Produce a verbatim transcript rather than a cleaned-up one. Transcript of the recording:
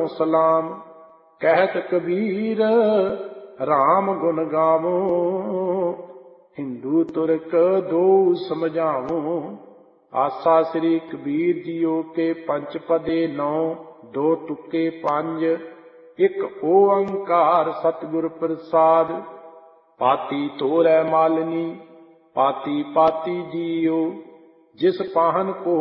ਕਰਹੁ ਸਲਾਮ। ਕਹਿਤ ਕਬੀਰ ਰਾਮ ਗੁਣ ਗਾਵੋ, ਹਿੰਦੂ ਤੁਰਕ ਦੋ ਸਮਝਾਵੋ। ਆਸਾ ਸ੍ਰੀ ਕਬੀਰ ਜੀਓ ਕੇ ਪੰਚ ਪਦੇ ਨੌ, ਦੋ ਤੁਕੇ ਪੰਜ, ਇੱਕ ਓੰਕਾਰ ਸਤਿਗੁਰ ਪ੍ਰਸਾਦ। ਪਾਤੀ ਤੋਰੈ ਮਾਲਿਨੀ, ਪਾਤੀ ਪਾਤੀ ਜੀਓ, ਜਿਸ ਪਾਹਨ ਕੋ